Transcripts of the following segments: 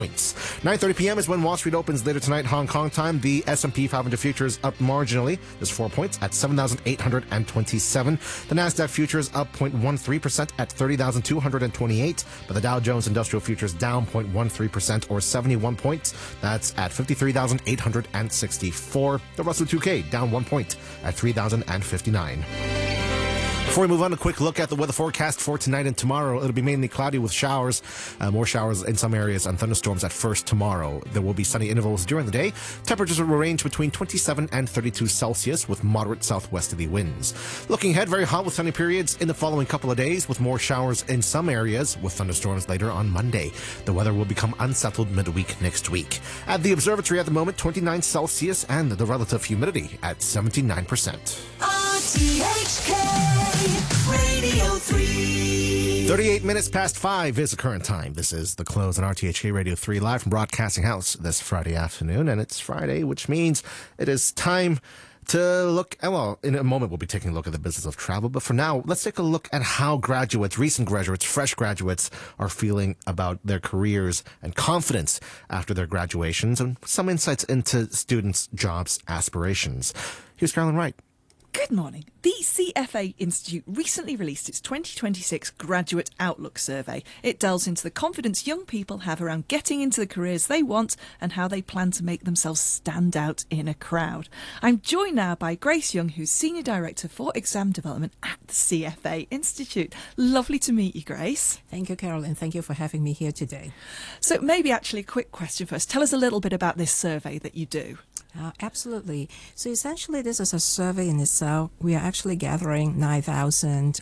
points. 9:30 p.m. is when Wall Street opens later tonight, Hong Kong time. The S&P 500 futures up marginally. There's 4 points at 7,827. The Nasdaq futures up 0.13% at 30,228. But the Dow Jones Industrial Futures down 0.13% or 71 points. That's at 53,864. The Russell 2K down 1 point at 3,059. Before we move on, a quick look at the weather forecast for tonight and tomorrow. It'll be mainly cloudy with showers, more showers in some areas and thunderstorms at first tomorrow. There will be sunny intervals during the day. Temperatures will range between 27 and 32 Celsius with moderate southwesterly winds. Looking ahead, very hot with sunny periods in the following couple of days with more showers in some areas with thunderstorms later on Monday. The weather will become unsettled midweek next week. At the observatory at the moment, 29 Celsius and the relative humidity at 79%. RTHK Radio 3. 38 minutes past 5 is the current time. This is The Close on RTHK Radio 3 live from Broadcasting House this Friday afternoon. And it's Friday, which means it is time to look, well, in a moment we'll be taking a look at the business of travel. But for now, let's take a look at how graduates, recent graduates, fresh graduates are feeling about their careers and confidence after their graduations and some insights into students' jobs aspirations. Here's Carolyn Wright. Good morning. The CFA Institute recently released its 2026 Graduate Outlook Survey. It delves into the confidence young people have around getting into the careers they want and how they plan to make themselves stand out in a crowd. I'm joined now by Grace Young, who's Senior Director for Exam Development at the CFA Institute. Lovely to meet you, Grace. Thank you, Carolyn. Thank you for having me here today. So maybe actually a quick question first. Tell us a little bit about this survey that you do. Absolutely. So essentially, this is a survey in itself. We are actually gathering 9,000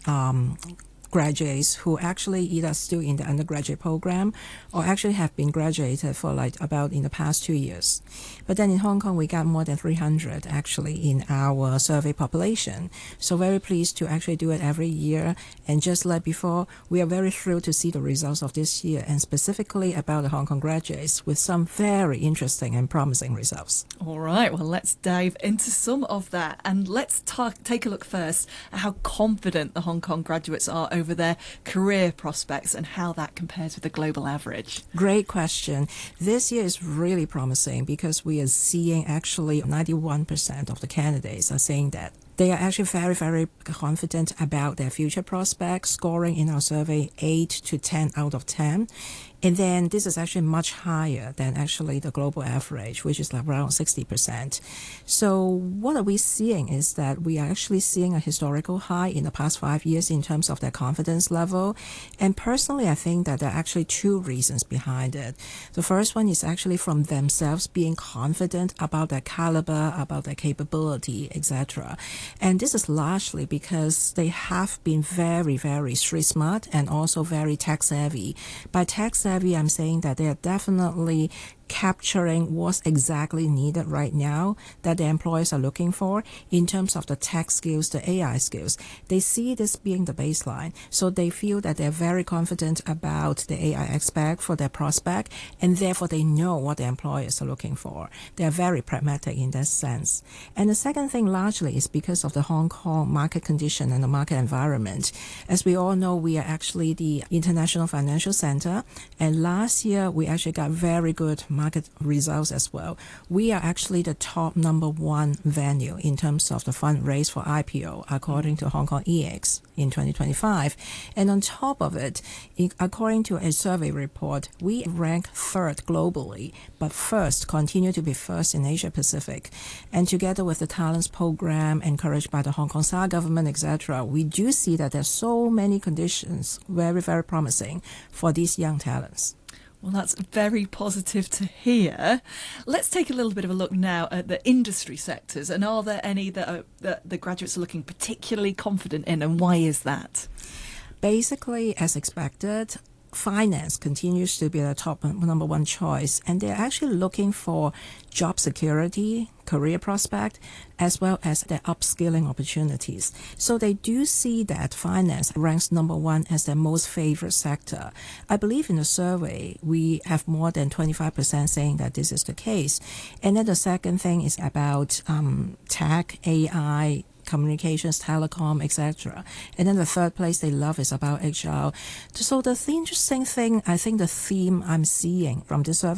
graduates who actually either still in the undergraduate program or actually have been graduated for about in the past 2 years. But then in Hong Kong, we got more than 300 actually in our survey population. So very pleased to actually do it every year. And just like before, we are very thrilled to see the results of this year and specifically about the Hong Kong graduates with some very interesting and promising results. All right, well, let's dive into some of that. And let's take a look first at how confident the Hong Kong graduates are over their career prospects and how that compares with the global average. Great question. This year is really promising because we are seeing actually 91% of the candidates are saying that they are actually very, very confident about their future prospects, scoring in our survey 8 to 10 out of 10. And then this is actually much higher than actually the global average, which is around 60%. So what are we seeing is that we are actually seeing a historical high in the past 5 years in terms of their confidence level. And personally, I think that there are actually two reasons behind it. The first one is actually from themselves being confident about their caliber, about their capability, etc. And this is largely because they have been very, very street smart and also very tech savvy. By tech savvy, I'm saying that they are definitely capturing what's exactly needed right now that the employers are looking for in terms of the tech skills, the AI skills. They see this being the baseline, so they feel that they're very confident about the AI aspect for their prospect, and therefore they know what the employers are looking for. They're very pragmatic in that sense. And the second thing largely is because of the Hong Kong market condition and the market environment. As we all know, we are actually the international financial center, and last year we actually got very good market results as well. We are actually the top #1 venue in terms of the fund raised for IPO according to Hong Kong EX in 2025. And on top of it, according to a survey report, we rank third globally, but first, continue to be first in Asia Pacific. And together with the talents program encouraged by the Hong Kong SAR government, etc., we do see that there's so many conditions very, very promising for these young talents. Well, that's very positive to hear. Let's take a little bit of a look now at the industry sectors. And are there any that the graduates are looking particularly confident in, and why is that? Basically, as expected, finance continues to be the top #1 choice, and they're actually looking for job security, career prospect, as well as their upskilling opportunities. So they do see that finance ranks #1 as their most favorite sector. I believe in the survey, we have more than 25% saying that this is the case. And then the second thing is about tech, AI, communications, telecom, etc. And then the third place they love is about HR. So the interesting thing, I think the theme I'm seeing from this survey